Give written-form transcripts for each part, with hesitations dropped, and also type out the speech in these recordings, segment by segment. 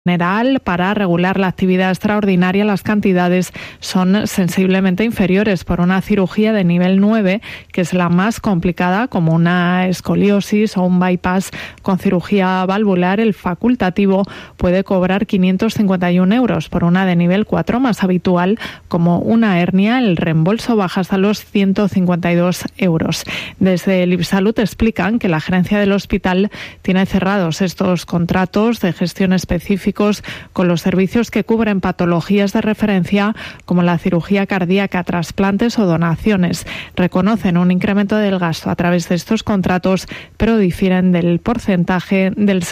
general, para regular la actividad extraordinaria, las cantidades son sensiblemente inferiores. Por una cirugía de nivel 9, que es la más complicada, como una escoliosis o un bypass con cirugía valvular, el facultativo puede cobrar 551 euros. Por una de nivel 4, más habitual, como una hernia, el reembolso baja hasta los 152 euros. Desde el IPSalud explican que la gerencia del hospital tiene cerrados estos contratos de gestión específica con los servicios que cubren patologías de referencia como la cirugía cardíaca, trasplantes o donaciones. Reconocen un incremento del gasto a través de estos contratos, pero difieren del porcentaje del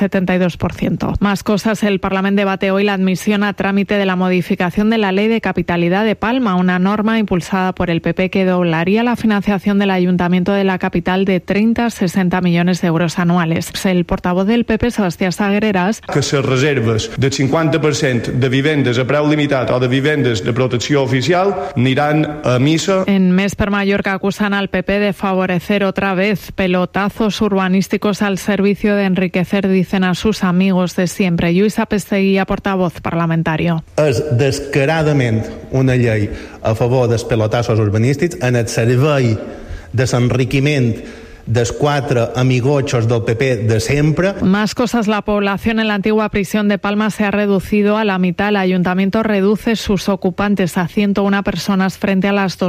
72%. Más cosas. El Parlamento debate hoy la admisión a trámite de la modificación de la Ley de Capitalidad de Palma, una norma impulsada por el PP que doblaría la financiación del Ayuntamiento de la capital de 30 a 60 millones de euros anuales. El portavoz del PP, Sebastián Sagreras, que se reserves del 50% de vivendes a preu limitat o de vivendes de protecció oficial aniran a missa. En Més per Mallorca acusan al PP de favorecer otra vez pelotazos urbanísticos al servicio de enriquecer, dicen, a sus amigos de siempre. Lluís Apesteguía, portavoz parlamentario. És descaradament una llei a favor dels pelotazos urbanístics en el servei de l'enriquiment dels quatre amigochos del PP de siempre. Más cosas. La población en la antigua prisión de Palma se ha reducido a la mitad. El ayuntamiento reduce sus ocupantes a 101 personas frente a las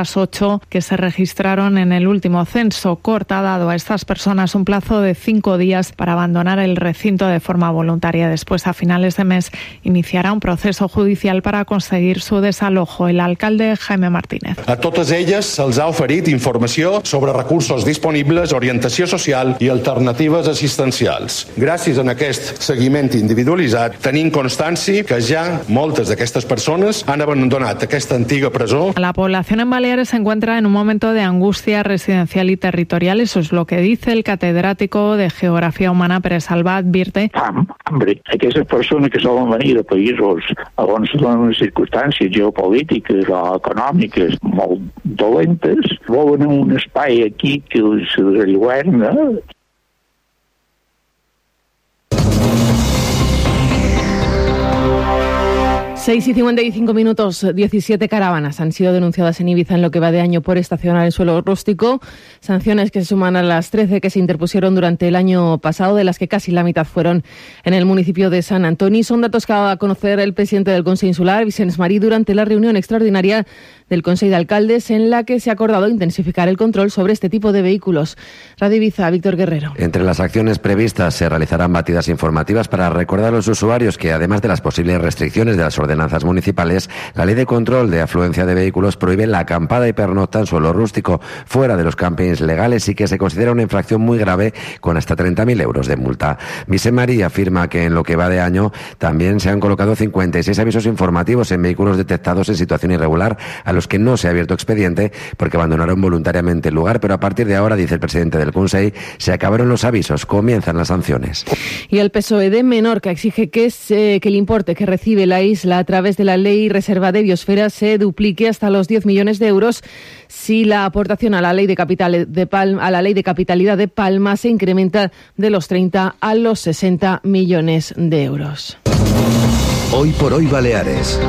208 que se registraron en el último censo. Cort ha dado a estas personas un plazo de 5 días para abandonar el recinto de forma voluntaria. Después, a finales de mes, iniciará un proceso judicial para conseguir su desalojo. El alcalde Jaime Martínez. A totes elles se'ls ha oferit informació sobre recursos disponibles, orientació social i alternatives assistencials. Gràcies a aquest seguiment individualitzat, tenim constància que ja moltes d'aquestes persones han abandonat aquesta antiga presó. La población en Baleares se encuentra en un momento de angustia residencial y territorial. Eso es lo que dice el catedrático de Geografía Humana, Pérez Alba. Advierte: hambre. Aquestes persones que solen venir de països on se donen unes circumstàncies geopolítiques o econòmiques molt dolentes, volen un espai aquí que se relluerna. 6:55, 17 caravanas han sido denunciadas en Ibiza en lo que va de año por estacionar en suelo rústico. Sanciones que se suman a las 13 que se interpusieron durante el año pasado, de las que casi la mitad fueron en el municipio de Sant Antoni. Son datos que va a conocer el presidente del Consell Insular, Vicenç Marí, durante la reunión extraordinaria del Consell de Alcaldes, en la que se ha acordado intensificar el control sobre este tipo de vehículos. Radio Ibiza, Víctor Guerrero. Entre las acciones previstas se realizarán batidas informativas para recordar a los usuarios que, además de las posibles restricciones de las ordenanzas municipales, la ley de control de afluencia de vehículos prohíbe la acampada y pernocta en suelo rústico fuera de los campings legales y que se considera una infracción muy grave, con hasta 30.000 euros de multa. Vicenç Marí afirma que en lo que va de año también se han colocado 56 avisos informativos en vehículos detectados en situación irregular, a los que no se ha abierto expediente porque abandonaron voluntariamente el lugar, pero a partir de ahora, dice el presidente del Consell, se acabaron los avisos, comienzan las sanciones. Y el PSOE de Menorca exige que el importe que recibe la isla a través de la Ley Reserva de Biosfera se duplique hasta los 10 millones de euros si la aportación a la Ley de Capitalidad de Palma se incrementa de los 30 a los 60 millones de euros. Hoy por hoy Baleares.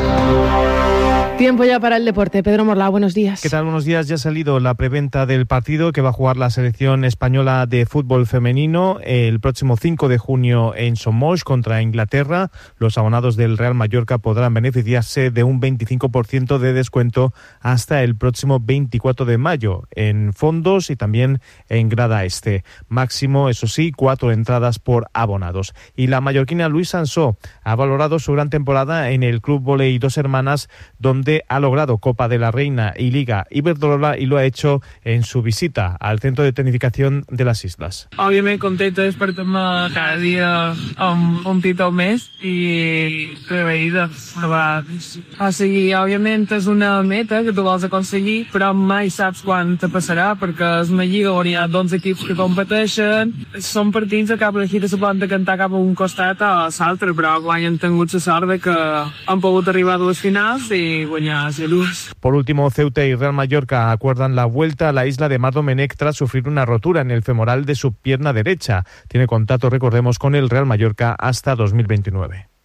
Tiempo ya para el deporte. Pedro Morla, buenos días. ¿Qué tal? Buenos días. Ya ha salido la preventa del partido que va a jugar la selección española de fútbol femenino el próximo 5 de junio en Somos contra Inglaterra. Los abonados del Real Mallorca podrán beneficiarse de un 25% de descuento hasta el próximo 24 de mayo en fondos y también en grada este. Máximo, eso sí, 4 entradas por abonados. Y la mallorquina Luis Sansó ha valorado su gran temporada en el Club Vóley Dos Hermanas, donde ha logrado Copa de la Reina y Liga Iberdrola, y lo ha hecho en su visita al centro de tecnificación de las islas. Obviamente contento de despertarme cada día un títol més i preveïda a seguir. Òbviament és una meta que tu vols aconseguir, però mai saps quan te passarà, perquè és una lliga on hi ha 12 equips que competeixen. Són partits que cap l'equip se poden decantar cap a un costat o a l'altre, però guany han tingut la sort de que han pogut arribar a 2 finals i Por último, Ceuta y Real Mallorca acuerdan la vuelta a la isla de Mar Domènec tras sufrir una rotura en el femoral de su pierna derecha. Tiene contrato, recordemos, con el Real Mallorca hasta 2029.